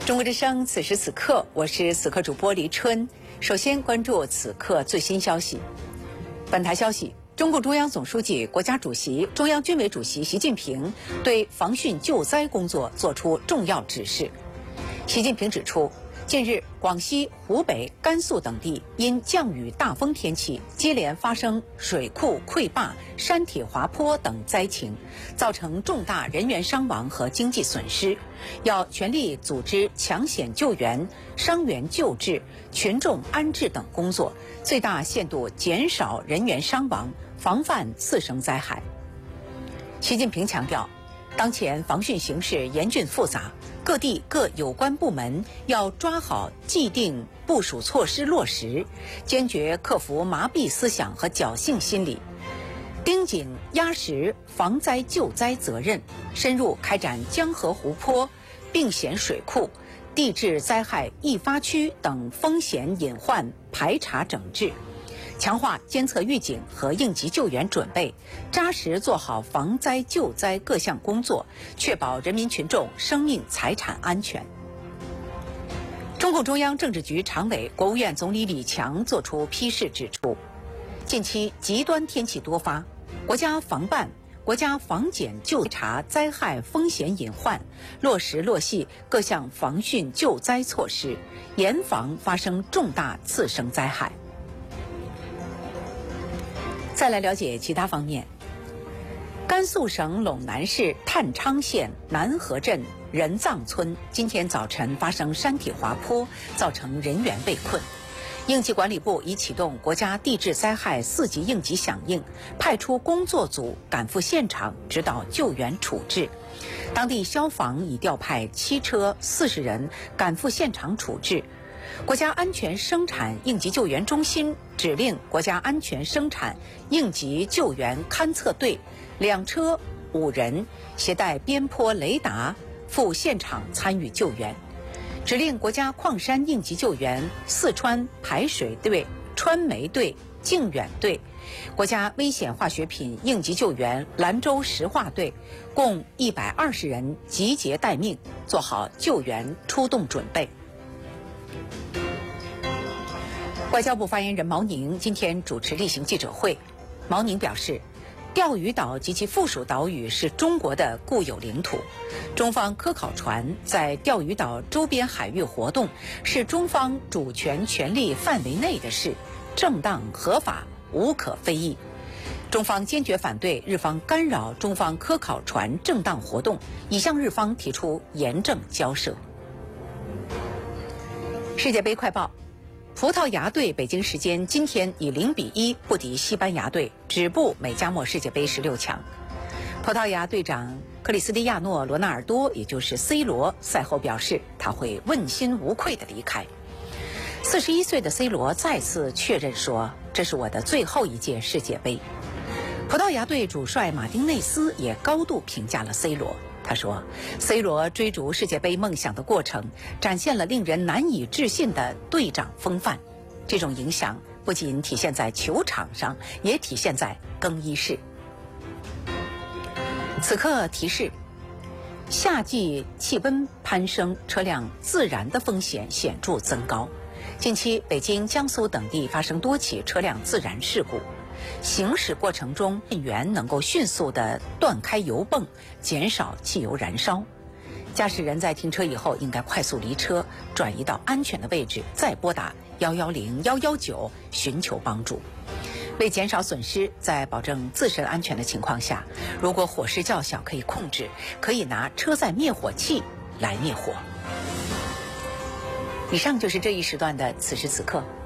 中国之声，此时此刻，我是此刻主播黎春。首先关注此刻最新消息。本台消息，中共中央总书记、国家主席、中央军委主席习近平对防汛救灾工作作出重要指示。习近平指出，近日广西、湖北、甘肃等地因降雨大风天气接连发生水库溃坝、山体滑坡等灾情，造成重大人员伤亡和经济损失，要全力组织抢险救援、伤员救治、群众安置等工作，最大限度减少人员伤亡，防范次生灾害。习近平强调，当前防汛形势严峻复杂，各地各有关部门要抓好既定部署措施落实，坚决克服麻痹思想和侥幸心理，盯紧压实防灾救灾责任，深入开展江河湖泊、并险水库、地质灾害易发区等风险隐患排查整治，强化监测预警和应急救援准备，扎实做好防灾救灾各项工作，确保人民群众生命财产安全。中共中央政治局常委、国务院总理李强作出批示指出，近期极端天气多发，国家防办、国家防检救查灾害风险隐患，落实落细各项防汛救灾措施，严防发生重大次生灾害。再来了解其他方面。甘肃省陇南市探昌县南河镇人藏村今天早晨发生山体滑坡，造成人员被困。应急管理部已启动国家地质灾害4级应急响应，派出工作组赶赴现场指导救援处置。当地消防已调派7车40人赶赴现场处置。国家安全生产应急救援中心指令国家安全生产应急救援勘测队2车5人携带边坡雷达赴现场参与救援，指令国家矿山应急救援四川排水队、川煤队、靖远队、国家危险化学品应急救援兰州石化队共120人集结待命，做好救援出动准备。外交部发言人毛宁今天主持例行记者会。毛宁表示，钓鱼岛及其附属岛屿是中国的固有领土，中方科考船在钓鱼岛周边海域活动是中方主权权利范围内的事，正当合法，无可非议。中方坚决反对日方干扰中方科考船正当活动，已向日方提出严正交涉。世界杯快报。葡萄牙队北京时间今天以0-1不敌西班牙队，止步美加墨世界杯16强。葡萄牙队长克里斯蒂亚诺·罗纳尔多，也就是 C 罗，赛后表示他会问心无愧地离开。41岁的 C 罗再次确认说，这是我的最后一届世界杯。葡萄牙队主帅马丁内斯也高度评价了 C 罗。他说 ，C 罗追逐世界杯梦想的过程，展现了令人难以置信的队长风范。这种影响不仅体现在球场上，也体现在更衣室。此刻提示：夏季气温攀升，车辆自燃的风险显著增高。近期，北京、江苏等地发生多起车辆自燃事故。行驶过程中，人员能够迅速地断开油泵，减少汽油燃烧。驾驶人在停车以后，应该快速离车，转移到安全的位置，再拨打110、119寻求帮助。为减少损失，在保证自身安全的情况下，如果火势较小可以控制，可以拿车载灭火器来灭火。以上就是这一时段的此时此刻。